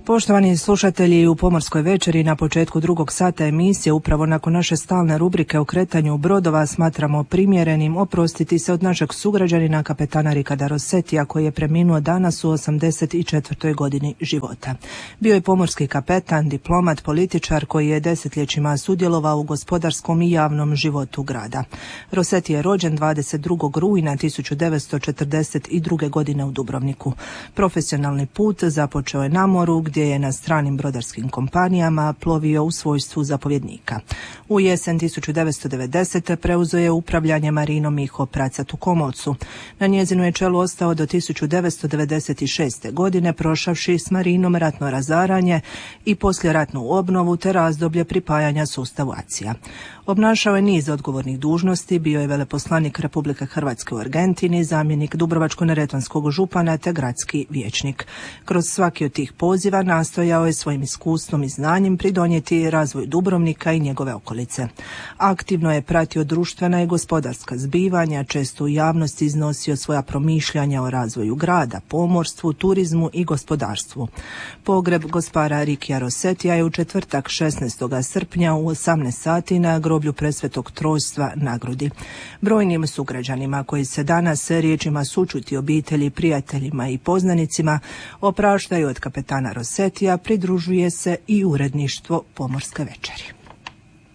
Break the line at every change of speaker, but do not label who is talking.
Poštovani slušatelji, u Pomorskoj večeri na početku drugog sata emisije, upravo nakon naše stalne rubrike o kretanju brodova, smatramo primjerenim oprostiti se od našeg sugrađanina kapetana Riccarda Rossetija, koji je preminuo danas u 84. godini života. Bio je pomorski kapetan, diplomat, političar koji je desetljećima sudjelovao u gospodarskom i javnom životu grada. Rossetti je rođen 22. rujna 1942. godine u Dubrovniku. Profesionalni put započeo je na moru, gdje je na stranim brodarskim kompanijama plovio u svojstvu zapovjednika. U jesen 1990. preuzeo je upravljanje marinom Miho Pracat u Komolcu. Na njezinu je čelu ostao do 1996. godine, prošavši s marinom ratno razaranje i poslijeratnu obnovu te razdoblje pripajanja sustavu ACI-a. Obnašao je niz odgovornih dužnosti, bio je veleposlanik Republike Hrvatske u Argentini, zamjenik Dubrovačko-neretvanskog župana te gradski vijećnik. Kroz svaki od tih poziva nastojao je svojim iskustvom i znanjem pridonijeti razvoju Dubrovnika i njegove okolice. Aktivno je pratio društvena i gospodarska zbivanja, često u javnosti iznosio svoja promišljanja o razvoju grada, pomorstvu, turizmu i gospodarstvu. Pogreb gospara Riccija Rossettija je u četvrtak 16. srpnja u 18 sati na groblju Presvetog Trojstva na Grudi. Brojnim sugrađanima koji se danas riječima sućuti obitelji, prijateljima i poznanicima opraštaju od kapetana Rossettija, pridružuje se i uredništvo Pomorske večeri.